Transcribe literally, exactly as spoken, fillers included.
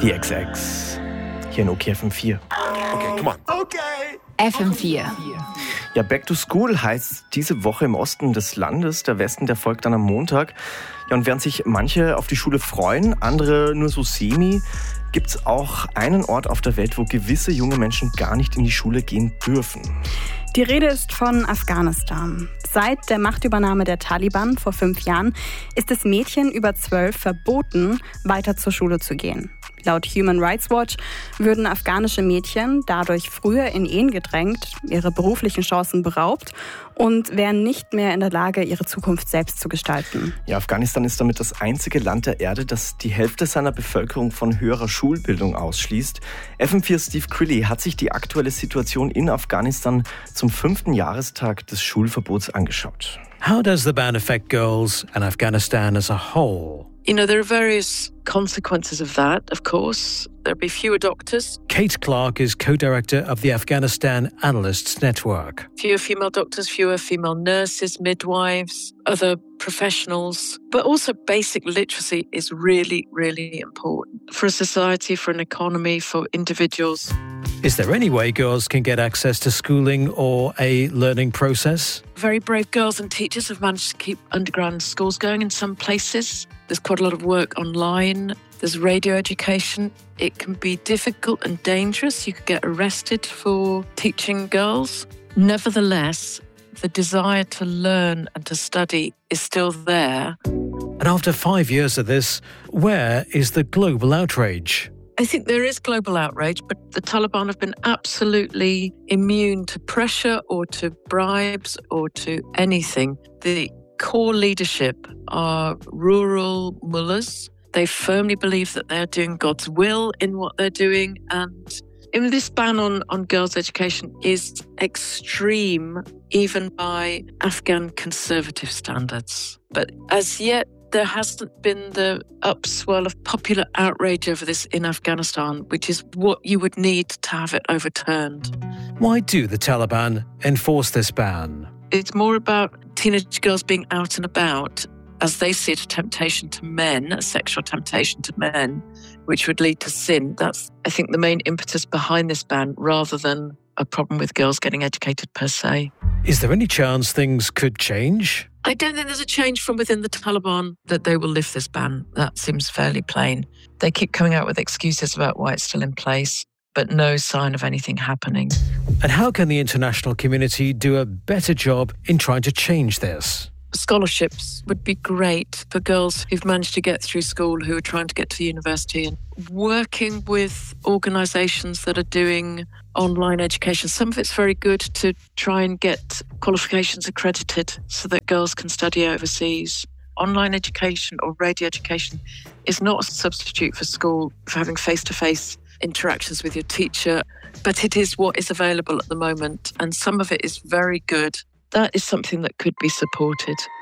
Die X X. Hier in O K F M vier. Okay, come on. Okay. F M vier. Ja, Back to School heißt diese Woche im Osten des Landes. Der Westen, der folgt dann am Montag. Ja, und während sich manche auf die Schule freuen, andere nur so semi, gibt es auch einen Ort auf der Welt, wo gewisse junge Menschen gar nicht in die Schule gehen dürfen. Die Rede ist von Afghanistan. Seit der Machtübernahme der Taliban vor fünf Jahren ist es Mädchen über zwölf verboten, weiter zur Schule zu gehen. Laut Human Rights Watch würden afghanische Mädchen dadurch früher in Ehen gedrängt, ihre beruflichen Chancen beraubt und wären nicht mehr in der Lage, ihre Zukunft selbst zu gestalten. Ja, Afghanistan ist damit das einzige Land der Erde, das die Hälfte seiner Bevölkerung von höherer Schulbildung ausschließt. F M vier Steve Crilly hat sich die aktuelle Situation in Afghanistan zum fünften Jahrestag des Schulverbots angeschaut. How does the ban affect girls and Afghanistan as a whole? You know, there are various consequences of that, of course. There'll be fewer doctors. Kate Clark is co-director of the Afghanistan Analysts Network. Fewer female doctors, fewer female nurses, midwives, other professionals. But also basic literacy is really, really important for a society, for an economy, for individuals. Is there any way girls can get access to schooling or a learning process? Very brave girls and teachers have managed to keep underground schools going in some places. There's quite a lot of work online. There's radio education. It can be difficult and dangerous. You could get arrested for teaching girls. Nevertheless, the desire to learn and to study is still there. And after five years of this, where is the global outrage? I think there is global outrage, but the Taliban have been absolutely immune to pressure or to bribes or to anything. The core leadership are rural mullahs. They firmly believe that they're doing God's will in what they're doing. And in this ban on, on girls' education is extreme, even by Afghan conservative standards. But as yet, there hasn't been the upswell of popular outrage over this in Afghanistan, which is what you would need to have it overturned. Why do the Taliban enforce this ban? It's more about teenage girls being out and about, as they see it, a temptation to men, a sexual temptation to men, which would lead to sin. That's, I think, the main impetus behind this ban, rather than a problem with girls getting educated per se. Is there any chance things could change? I don't think there's a change from within the Taliban that they will lift this ban. That seems fairly plain. They keep coming out with excuses about why it's still in place, but no sign of anything happening. And how can the international community do a better job in trying to change this? Scholarships would be great for girls who've managed to get through school, who are trying to get to university, and working with organisations that are doing online education. Some of it's very good to try and get qualifications accredited so that girls can study overseas. Online education or radio education is not a substitute for school, for having face-to-face interactions with your teacher, but it is what is available at the moment, and some of it is very good. That is something that could be supported.